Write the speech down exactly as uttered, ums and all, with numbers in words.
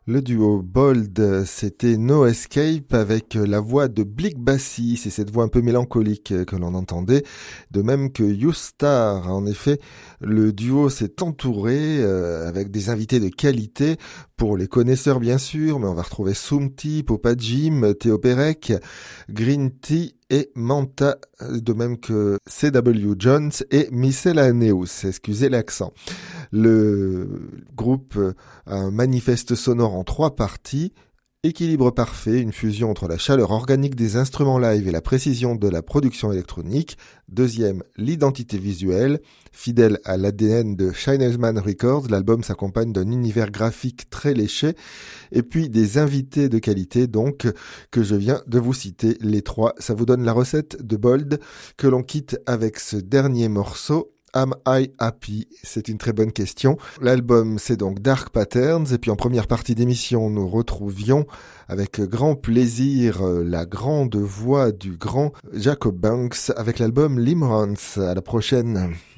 Le duo Bold, c'était No Escape avec la voix de Blick Bassi, c'est cette voix un peu mélancolique que l'on entendait, de même que You Star. En effet, le duo s'est entouré euh, avec des invités de qualité, pour les connaisseurs bien sûr, mais on va retrouver Soumti, Popa Jim, Théo Pérec, Green Tea et Manta, de même que C W Jones et Miscellaneous, excusez l'accent. Le groupe a un manifeste sonore en trois parties, équilibre parfait, une fusion entre la chaleur organique des instruments live et la précision de la production électronique. Deuxième, l'identité visuelle. Fidèle à l'A D N de Shinersman Records, l'album s'accompagne d'un univers graphique très léché. Et puis des invités de qualité, donc, que je viens de vous citer. Les trois, ça vous donne la recette de Bold, que l'on quitte avec ce dernier morceau. Am I Happy? C'est une très bonne question. L'album, c'est donc Dark Patterns. Et puis en première partie d'émission, nous retrouvions avec grand plaisir la grande voix du grand Jacob Banks avec l'album Limerence. À la prochaine.